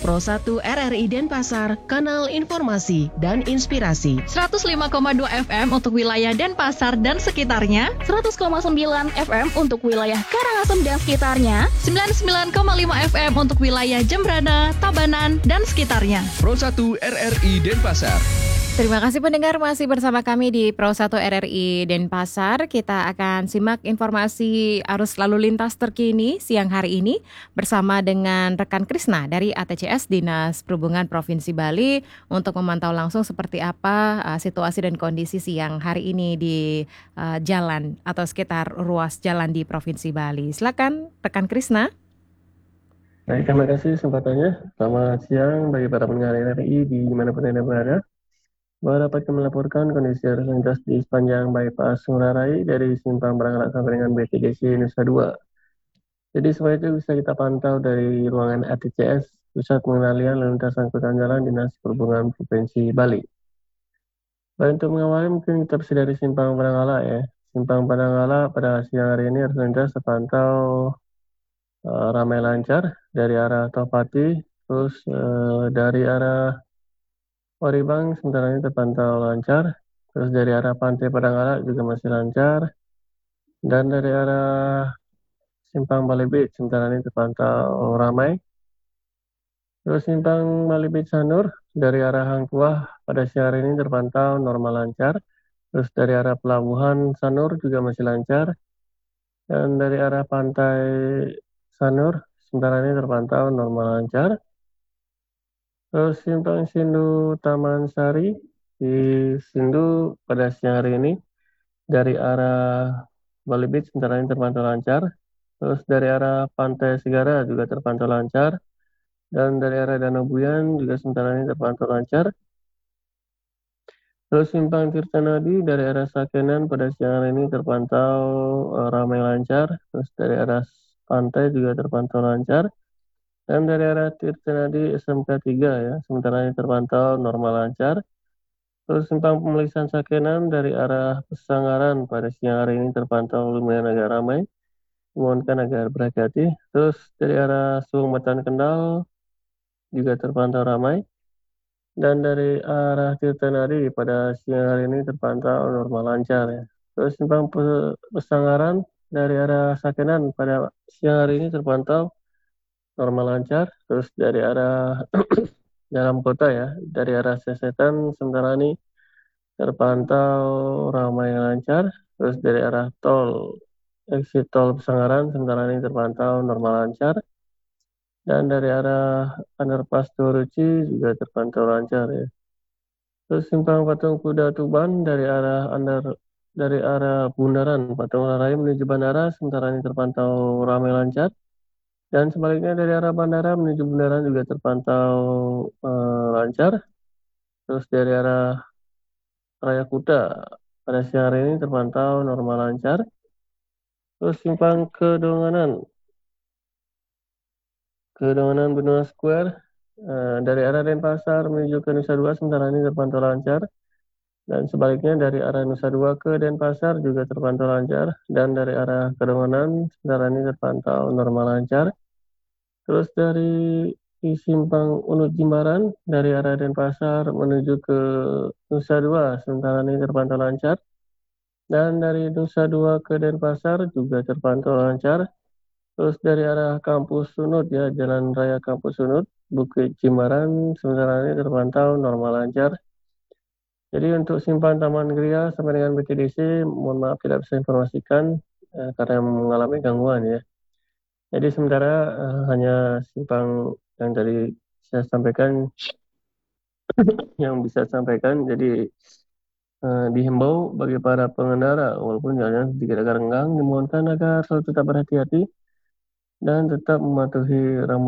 Pro 1 RRI Denpasar, kanal informasi dan inspirasi. 105,2 FM untuk wilayah Denpasar dan sekitarnya, 100,9 FM untuk wilayah Karangasem dan sekitarnya, 99,5 FM untuk wilayah Jembrana, Tabanan, dan sekitarnya. Pro 1 RRI Denpasar. Terima kasih pendengar, masih bersama kami di Pro 1 RRI Denpasar. Kita akan simak informasi arus lalu lintas terkini siang hari ini bersama dengan rekan Krisna dari ATCS Dinas Perhubungan Provinsi Bali untuk memantau langsung seperti apa situasi dan kondisi siang hari ini di jalan atau sekitar ruas jalan di Provinsi Bali. Silakan rekan Krisna. Baik, terima kasih kesempatannya. Selamat siang bagi para pendengar RRI di dimanapun Anda berada. Bahwa dapat kami melaporkan kondisi arus lintas di sepanjang bypass Ngurah Rai dari simpang Barangkala sampai dengan BTDC Nusa Dua. Jadi semua itu bisa kita pantau dari ruangan ATCS, Pusat Pengendalian Lalu Lintas Angkutan Jalan Dinas Perhubungan Provinsi Bali. Baik, untuk mengawali mungkin kita bisa dari simpang Barangkala ya. Simpang Barangkala pada siang hari ini arus lintas terpantau ramai lancar dari arah Topati, terus dari arah Waribang sementara ini terpantau lancar, terus dari arah Pantai Padanggala juga masih lancar, dan dari arah Simpang Bali Beach sementara ini terpantau ramai. Terus Simpang Bali Beach Sanur dari arah Hang Tuah pada siang hari ini terpantau normal lancar, terus dari arah Pelabuhan Sanur juga masih lancar, dan dari arah Pantai Sanur sementara ini terpantau normal lancar. Terus Simpang Sindu Taman Sari di Sindu pada siang hari ini dari arah Bali Beach sementara ini terpantau lancar. Terus dari arah Pantai Segara juga terpantau lancar. Dan dari arah Danau Buyan juga sementara ini terpantau lancar. Terus Simpang Tirtanadi dari arah Sakenan pada siang hari ini terpantau ramai lancar. Terus dari arah pantai juga terpantau lancar. Dan dari arah Tirtanadi SMK 3 ya, sementara ini terpantau normal lancar. Terus simpang Pemelisan Sakenan dari arah Pesangaran pada siang hari ini terpantau lumayan agak ramai. Mohonkan agar berhati-hati. Terus dari arah Suung Batan Kendal juga terpantau ramai. Dan dari arah Tirtanadi pada siang hari ini terpantau normal lancar ya. Terus simpang Pesangaran dari arah Sakenan pada siang hari ini terpantau normal lancar. Terus dari arah dalam kota ya, dari arah Sesetan sementara ini terpantau ramai lancar. Terus dari arah tol, exit tol Pesangaran sementara ini terpantau normal lancar. Dan dari arah underpass Toruci juga terpantau lancar ya. Terus simpang Patung Kuda Tuban dari arah Bundaran Patung Raya menuju bandara sementara ini terpantau ramai lancar. Dan sebaliknya dari arah bandara menuju bundaran juga terpantau lancar. Terus dari arah Raya Kuta pada siang hari ini terpantau normal lancar. Terus simpang Kedonganan Benua Square dari arah Denpasar menuju ke Nusa Dua sementara ini terpantau lancar. Dan sebaliknya dari arah Nusa Dua ke Denpasar juga terpantau lancar. Dan dari arah Kedonganan sementara ini terpantau normal lancar. Terus dari simpang Unut Jimbaran dari arah Denpasar menuju ke Nusa Dua sementara ini terpantau lancar. Dan dari Nusa Dua ke Denpasar juga terpantau lancar. Terus dari arah Kampus Sunut ya, Jalan Raya Kampus Sunut, Bukit Jimbaran sementara ini terpantau normal lancar. Jadi untuk simpang Taman Gria sampai dengan BTDC, mohon maaf tidak bisa informasikan karena mengalami gangguan ya. Jadi sementara hanya simpang yang tadi saya sampaikan yang bisa sampaikan. Jadi dihimbau bagi para pengendara walaupun jalannya sedikit agak renggang, dimohonkan agar selalu tetap berhati-hati dan tetap mematuhi rambu